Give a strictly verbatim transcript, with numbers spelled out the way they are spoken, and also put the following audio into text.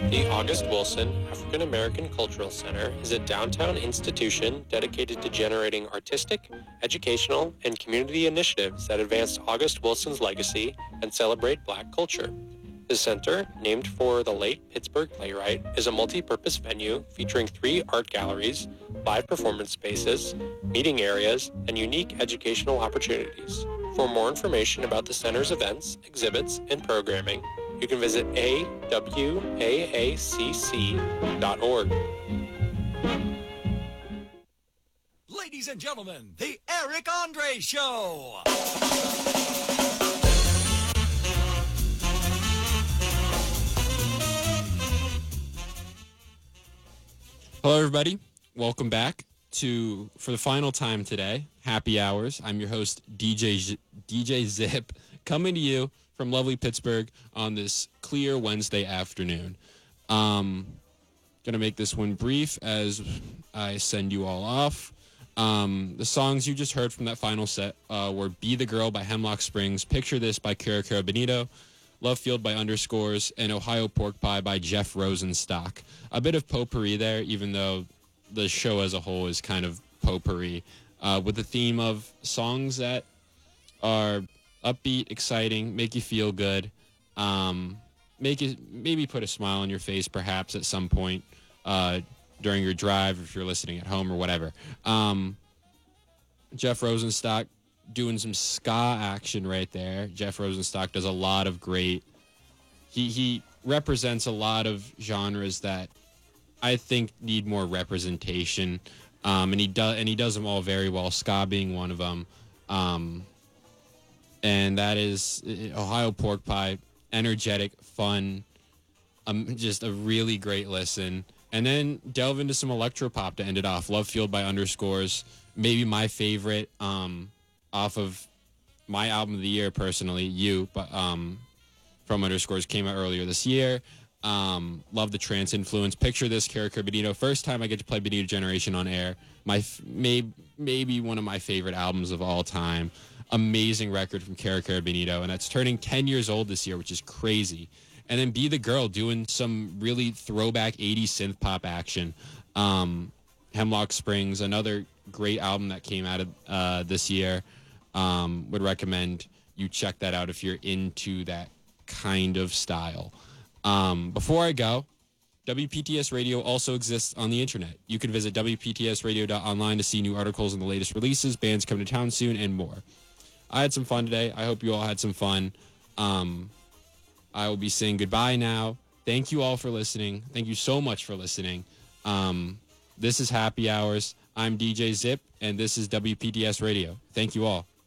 The August Wilson African American Cultural Center is a downtown institution dedicated to generating artistic, educational, and community initiatives that advance August Wilson's legacy and celebrate Black culture. The center, named for the late Pittsburgh playwright, is a multi-purpose venue featuring three art galleries, five performance spaces, meeting areas, and unique educational opportunities. For more information about the center's events, exhibits, and programming, you can visit a w a a c c dot org. Ladies and gentlemen, the Eric Andre Show. Hello, everybody. Welcome back to, for the final time today, Happy Hours. I'm your host, D J Z- D J Zip, coming to you from lovely Pittsburgh on this clear Wednesday afternoon. Um, gonna make this one brief as I send you all off. Um, the songs you just heard from that final set uh, were Be the Girl by Hemlock Springs, Picture This by Cara Cara Benito, Love Field by Underscores, and Ohio Pork Pie by Jeff Rosenstock. A bit of potpourri there, even though the show as a whole is kind of potpourri, uh, with the theme of songs that are upbeat, exciting, make you feel good, um, make it maybe put a smile on your face perhaps at some point uh, during your drive if you're listening at home or whatever. Um, Jeff Rosenstock doing some ska action right there. Jeff Rosenstock does a lot of great. He he represents a lot of genres that I think need more representation, um, and he does and he does them all very well. Ska being one of them. Um, And that is Ohio Pork Pie, energetic, fun, um, just a really great listen. And then delve into some electropop to end it off. Love Field by Underscores, maybe my favorite um, off of my album of the year personally, You, but um, from Underscores came out earlier this year. Um, love the trance influence. Picture This, Cara Cara Benito. First time I get to play Benito Generation on air. My may, maybe one of my favorite albums of all time. Amazing record from Cara Cara Benito, and that's turning ten years old this year, which is crazy. And then Be the Girl doing some really throwback eighties synth pop action. Um, Hemlock Springs, another great album that came out of uh, this year. Um, would recommend you check that out if you're into that kind of style. Um, before I go, W P T S Radio also exists on the internet. You can visit w p t s radio dot online to see new articles and the latest releases, bands coming to town soon, and more. I had some fun today. I hope you all had some fun. Um, I will be saying goodbye now. Thank you all for listening. Thank you so much for listening. Um, this is Happy Hours. I'm D J Zip, and this is W P T S Radio. Thank you all.